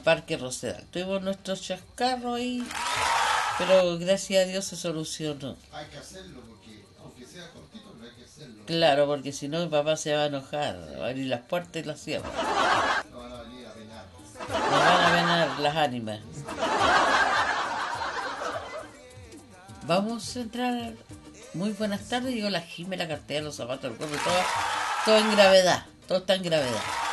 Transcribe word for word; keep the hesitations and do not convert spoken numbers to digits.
Parque Rosedal. Tuvimos nuestro chascarro ahí, pero gracias a Dios se solucionó. Hay que hacerlo porque, aunque sea cortito, pero hay que hacerlo. Claro, porque si no mi papá se va a enojar, va a abrir las puertas y las cierra. No van a venir a penar. Nos van a venar las ánimas. Vamos a entrar. Muy buenas tardes, digo la Jimena, la cartera, los zapatos, el cuerpo, todo, todo en gravedad, todo está en gravedad.